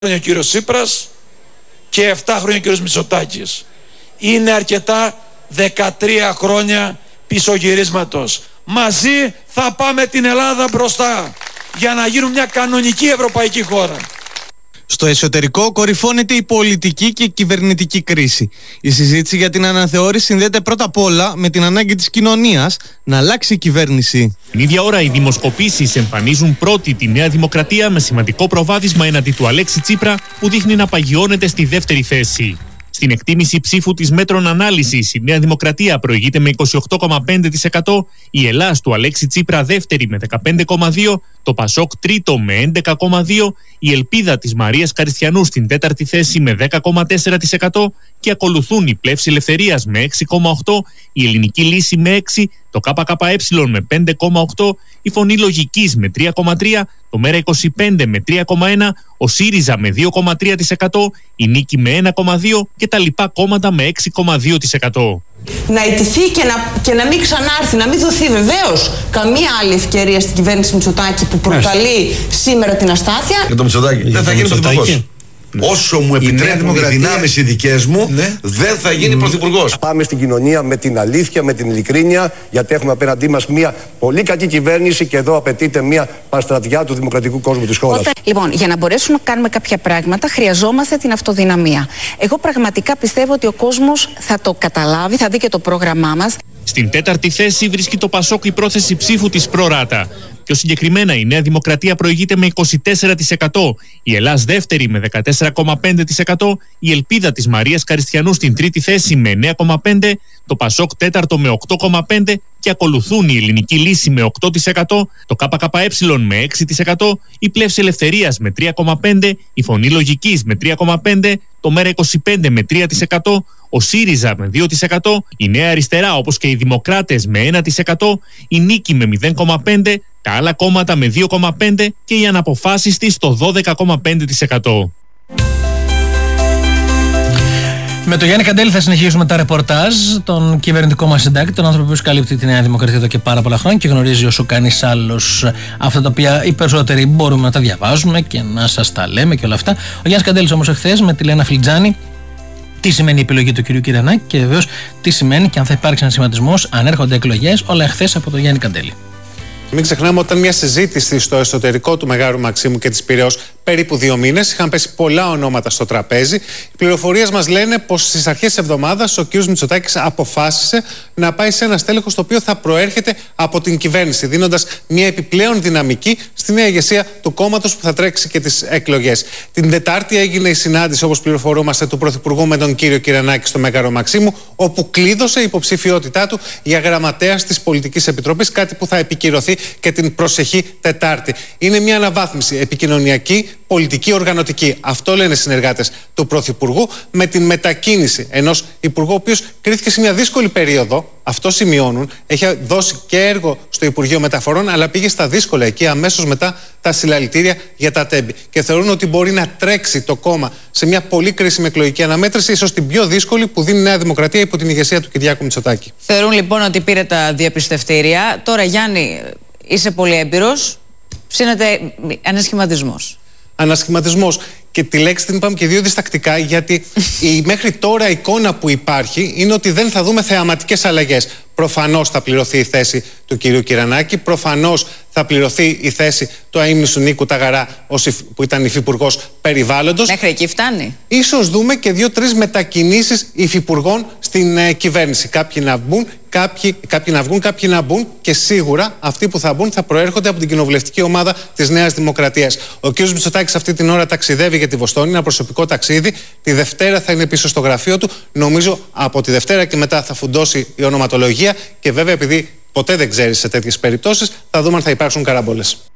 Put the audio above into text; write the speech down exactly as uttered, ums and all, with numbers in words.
χρόνια ο κύριος Τσίπρας και επτά χρόνια ο κύριος Μητσοτάκης. Είναι αρκετά δεκατρία χρόνια πισωγυρίσματος. Μαζί θα πάμε την Ελλάδα μπροστά για να γίνουμε μια κανονική ευρωπαϊκή χώρα. Στο εσωτερικό κορυφώνεται η πολιτική και η κυβερνητική κρίση. Η συζήτηση για την αναθεώρηση συνδέεται πρώτα απ' όλα με την ανάγκη της κοινωνίας να αλλάξει η κυβέρνηση. Την ίδια ώρα οι δημοσκοπήσεις εμφανίζουν πρώτη τη Νέα Δημοκρατία με σημαντικό προβάδισμα έναντι του Αλέξη Τσίπρα που δείχνει να παγιώνεται στη δεύτερη θέση. Στην εκτίμηση ψήφου της Μέτρων Ανάλυσης, η Νέα Δημοκρατία προηγείται με είκοσι οκτώ κόμμα πέντε τοις εκατό, η Ελλάς του Αλέξη Τσίπρα δεύτερη με δεκαπέντε κόμμα δύο τοις εκατό, το Πασόκ τρίτο με έντεκα κόμμα δύο τοις εκατό, η Ελπίδα της Μαρίας Καριστιανού στην τέταρτη θέση με δέκα κόμμα τέσσερα τοις εκατό και ακολουθούν η Πλεύση Ελευθερίας με έξι κόμμα οκτώ τοις εκατό, η Ελληνική Λύση με έξι τοις εκατό, το ΚΚΕ με πέντε κόμμα οκτώ τοις εκατό, η Φωνή Λογικής με τρία κόμμα τρία τοις εκατό, το Μέρα είκοσι πέντε με τρία κόμμα ένα τοις εκατό, ο ΣΥΡΙΖΑ με δύο κόμμα τρία τοις εκατό, η Νίκη με ένα κόμμα δύο τοις εκατό και τα λοιπά κόμματα με έξι κόμμα δύο τοις εκατό. Να ιτηθεί και να, και να μην ξανάρθει, να μην δοθεί βεβαίως καμία άλλη ευκαιρία στην κυβέρνηση Μητσοτάκη που προκαλεί σήμερα την αστάθεια. Για το Μητσοτάκη. Δεν θα γίνει πρωθυπουργός. Ναι. Όσο μου επιτρέπουν οι δυνάμεις οι δικές μου, ναι, δεν θα γίνει mm. πρωθυπουργός. Πάμε στην κοινωνία με την αλήθεια, με την ειλικρίνεια, γιατί έχουμε απέναντί μας μια πολύ κακή κυβέρνηση και εδώ απαιτείται μια παστρατιά του δημοκρατικού κόσμου της χώρας. Όταν, λοιπόν, για να μπορέσουμε να κάνουμε κάποια πράγματα, χρειαζόμαστε την αυτοδυναμία. Εγώ πραγματικά πιστεύω ότι ο κόσμος θα το καταλάβει, θα δει και το πρόγραμμά μας. Στην τέταρτη θέση βρίσκει το Πασόκ η πρόθεση ψήφου της Προράτα. Πιο συγκεκριμένα, η Νέα Δημοκρατία προηγείται με είκοσι τέσσερα τοις εκατό, η Ελλάς δεύτερη με δεκατέσσερα κόμμα πέντε τοις εκατό, η Ελπίδα της Μαρίας Καριστιανού στην τρίτη θέση με εννέα κόμμα πέντε τοις εκατό, το Πασόκ τέταρτο με οκτώ κόμμα πέντε τοις εκατό και ακολουθούν η Ελληνική Λύση με οκτώ τοις εκατό, το ΚΚΕ με έξι τοις εκατό, η Πλεύση Ελευθερίας με τρία κόμμα πέντε τοις εκατό, η Φωνή Λογικής με τρία κόμμα πέντε τοις εκατό, το Μέρα είκοσι πέντε με τρία τοις εκατό, ο ΣΥΡΙΖΑ με δύο τοις εκατό, η Νέα Αριστερά όπως και οι Δημοκράτες με ένα τοις εκατό, η Νίκη με μηδέν κόμμα πέντε τοις εκατό, τα άλλα κόμματα με δύο κόμμα πέντε τοις εκατό και οι αναποφάσιστοι στο δώδεκα κόμμα πέντε τοις εκατό. Με τον Γιάννη Καντέλη θα συνεχίσουμε τα ρεπορτάζ, τον κυβερνητικό μας συντάκτη, τον άνθρωπο που καλύπτει τη Νέα Δημοκρατία εδώ και πάρα πολλά χρόνια και γνωρίζει όσο κανείς άλλος αυτά τα οποία οι περισσότεροι μπορούμε να τα διαβάζουμε και να σας τα λέμε και όλα αυτά. Ο Γιάννης Καντέλης όμως εχθές με τη Λένα Φλιτζάνη, τι σημαίνει η επιλογή του κυρίου Κυρανάκη και βεβαίως τι σημαίνει και αν θα υπάρξει ένα σχηματισμός, αν έρχονται εκλογές, όλα εχθές από τον Γιάννη Καντέλη. Μην ξεχνάμε όταν μια συζήτηση στο εσωτερικό του Μεγάρου Μαξίμου και της Πειραιώς περίπου δύο μήνες είχαν πέσει πολλά ονόματα στο τραπέζι. Οι πληροφορίες μας λένε πως στις αρχές της εβδομάδας ο κ. Μητσοτάκης αποφάσισε να πάει σε ένα στέλεχος το οποίο θα προέρχεται από την κυβέρνηση, δίνοντας μια επιπλέον δυναμική στη νέα ηγεσία του κόμματος που θα τρέξει και τις εκλογές. Την Τετάρτη έγινε η συνάντηση, όπως πληροφορούμαστε, του Πρωθυπουργού με τον κύριο Κυρανάκη στο Μέγαρο Μαξίμου, όπου κλείδωσε η υποψηφιότητά του για γραμματέας της Πολιτικής Επιτροπής, κάτι που θα επικυρωθεί και την προσεχή Τετάρτη. Είναι μια αναβάθμιση επικοινωνιακή, πολιτική, οργανωτική. Αυτό λένε συνεργάτες του Πρωθυπουργού, με την μετακίνηση ενός Υπουργού, ο οποίος κρίθηκε σε μια δύσκολη περίοδο. Αυτό σημειώνουν. Έχει δώσει και έργο στο Υπουργείο Μεταφορών, αλλά πήγε στα δύσκολα εκεί αμέσως μετά τα συλλαλητήρια για τα τέμπη. Και θεωρούν ότι μπορεί να τρέξει το κόμμα σε μια πολύ κρίσιμη εκλογική αναμέτρηση, ίσως την πιο δύσκολη που δίνει η Νέα Δημοκρατία υπό την ηγεσία του Κυριάκου Μητσοτάκη. Θεωρούν λοιπόν ότι πήρε τα διαπιστευτήρια. Τώρα, Γιάννη, είσαι πολύ έμπειρος. Ψήνεται ανασχηματισμός. Ανασχηματισμός. Και τη λέξη την είπαμε και δύο διστακτικά, γιατί η μέχρι τώρα εικόνα που υπάρχει είναι ότι δεν θα δούμε θεαματικές αλλαγές. Προφανώς θα πληρωθεί η θέση του κυρίου Κυρανάκη, προφανώς θα πληρωθεί η θέση του αείμνηστου Νίκου Ταγαρά, που ήταν υφυπουργός περιβάλλοντος. Μέχρι εκεί φτάνει. Ίσως δούμε και δύο-τρεις μετακινήσεις υφυπουργών στην ε, κυβέρνηση. Κάποιοι να μπουν, κάποιοι, κάποιοι να βγουν, κάποιοι να μπουν και σίγουρα αυτοί που θα μπουν θα προέρχονται από την κοινοβουλευτική ομάδα της Νέας Δημοκρατίας. Ο κ. Μητσοτάκης αυτή την ώρα ταξιδεύει για τη Βοστόνη, ένα προσωπικό ταξίδι. Τη Δευτέρα θα είναι πίσω στο γραφείο του. Νομίζω από τη Δευτέρα και μετά θα φουντώσει η ονοματολογία και βέβαια επειδή ποτέ δεν ξέρεις σε τέτοιες περιπτώσεις, θα δούμε αν θα υπάρξουν καραμπόλες.